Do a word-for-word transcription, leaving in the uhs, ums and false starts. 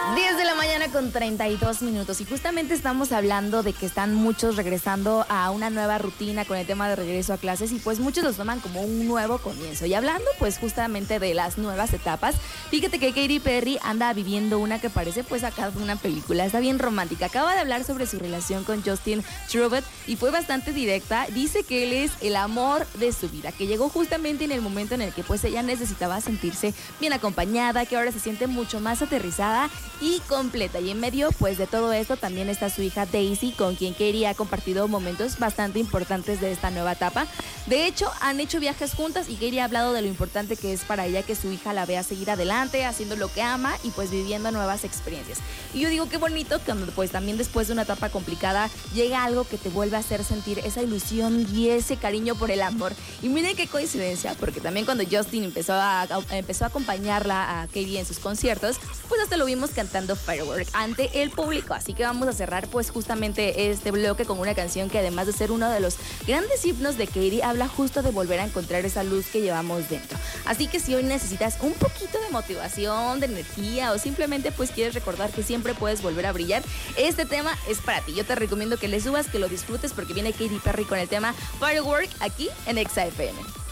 diez de la mañana con treinta y dos minutos y justamente estamos hablando de que están muchos regresando a una nueva rutina con el tema de regreso a clases y pues muchos los toman como un nuevo comienzo. Y hablando pues justamente de las nuevas etapas, fíjate que Katy Perry anda viviendo una que parece pues acá de una película, está bien romántica. Acaba de hablar sobre su relación con Justin Trudeau y fue bastante directa. Dice que él es el amor de su vida, que llegó justamente en el momento en el que pues ella necesitaba sentirse bien acompañada, que ahora se siente mucho más aterrizada y completa. Y en medio pues de todo esto también está su hija Daisy, con quien Katy ha compartido momentos bastante importantes de esta nueva etapa. De hecho, han hecho viajes juntas y Katy ha hablado de lo importante que es para ella que su hija la vea seguir adelante, haciendo lo que ama y pues viviendo nuevas experiencias. Y yo digo qué bonito que pues también después de una etapa complicada llega algo que te vuelve a hacer sentir esa ilusión y ese cariño por el amor. Y miren qué coincidencia, porque también cuando Justin empezó a, a, empezó a acompañarla a Katy en sus conciertos, pues hasta lo vimos cantando Firework ante el público. Así que vamos a cerrar pues justamente este bloque con una canción que además de ser uno de los grandes himnos de Katy, habla justo de volver a encontrar esa luz que llevamos dentro. Así que si hoy necesitas un poquito de motivación, de energía o simplemente pues quieres recordar que siempre puedes volver a brillar, este tema es para ti. Yo te recomiendo que le subas, que lo disfrutes porque viene Katy Perry con el tema Firework aquí en Exa F M.